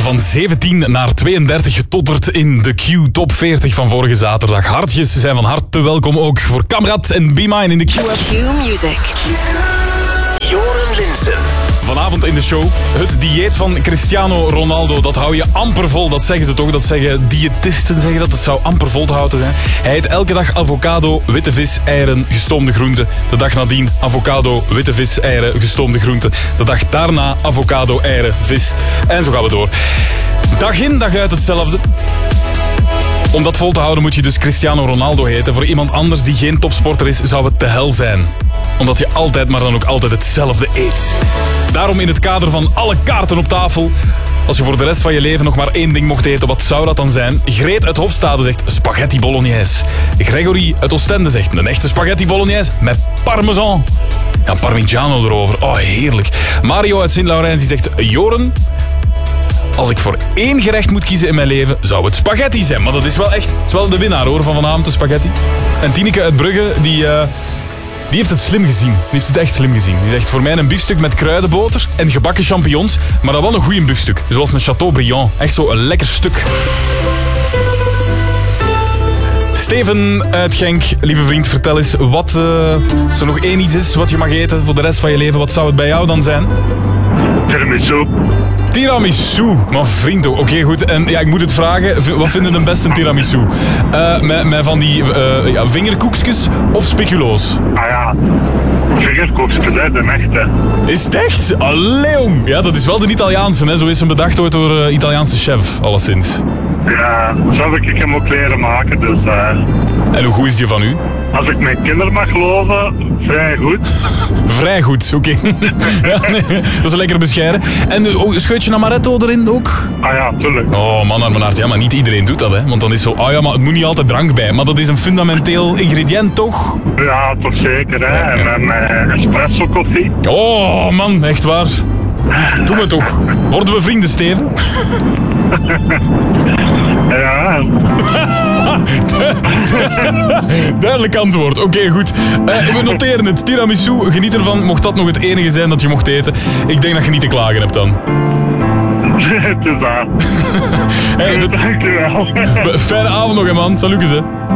van 17 naar 32 getotterd in de Q Top 40 van vorige zaterdag. Hartjes zijn van harte welkom ook voor Kamrat en Be Mine in de Q-app. Q-music. Joren Linssen. Vanavond in de show, het dieet van Cristiano Ronaldo, dat hou je amper vol. Dat zeggen ze toch, dat zeggen diëtisten, zeggen dat. Het zou amper vol te houden zijn. Hij eet elke dag avocado, witte vis, eieren, gestoomde groenten. De dag nadien avocado, witte vis, eieren, gestoomde groenten. De dag daarna avocado, eieren, vis. En zo gaan we door. Dag in, dag uit hetzelfde. Om dat vol te houden moet je dus Cristiano Ronaldo heten. Voor iemand anders die geen topsporter is, zou het de hel zijn. Omdat je altijd, maar dan ook altijd hetzelfde eet. Daarom in het kader van alle kaarten op tafel. Als je voor de rest van je leven nog maar één ding mocht eten, wat zou dat dan zijn? Greet uit Hofstade zegt spaghetti bolognese. Gregory uit Oostende zegt een echte spaghetti bolognese met parmesan. Ja, parmigiano erover. Oh, heerlijk. Mario uit Sint-Laurens die zegt Joren, als ik voor één gerecht moet kiezen in mijn leven, zou het spaghetti zijn. Maar dat is wel echt, het is wel de winnaar hoor, van vanavond, de spaghetti. En Tineke uit Brugge, die heeft het slim gezien. Die heeft het echt slim gezien. Die zegt voor mij een biefstuk met kruidenboter en gebakken champignons, maar dan wel een goeie biefstuk. Zoals een Chateaubriand. Echt zo een lekker stuk. Steven uit Genk, lieve vriend, vertel eens wat, als er nog één iets is wat je mag eten voor de rest van je leven, wat zou het bij jou dan zijn? Tiramisu. Tiramisu, maar vriend, oké, goed. En ja, ik moet het vragen, wat vinden de beste tiramisu? Met van die vingerkoekjes of speculoos? Ah ja, vingerkoekjes, de echte. Is het echt? Allee, jong. Ja, dat is wel de Italiaanse, hè. Zo is hem bedacht ooit door een Italiaanse chef, alleszins. Ja, zo heb ik hem ook leren maken, dus... En hoe goed is die van u? Als ik mijn kinderen mag geloven, vrij goed. Vrij goed, oké. Ja, nee, dat is lekker bescheiden. En scheutje amaretto erin ook? Ah ja, tuurlijk. Oh man, Armenaert, ja, maar niet iedereen doet dat, hè. Want dan is zo, oh ja, maar het moet niet altijd drank bij. Maar dat is een fundamenteel ingrediënt, toch? Ja, toch zeker, hè. En espresso koffie. Oh man, echt waar. Doe me toch. Worden we vrienden, Steven? Ja. Duidelijk antwoord. Oké, goed. We noteren het. Tiramisu, geniet ervan. Mocht dat nog het enige zijn dat je mocht eten. Ik denk dat je niet te klagen hebt dan. Het is waar. Hey, dankjewel. Fijne avond nog, hè, man. Salutjes, hè.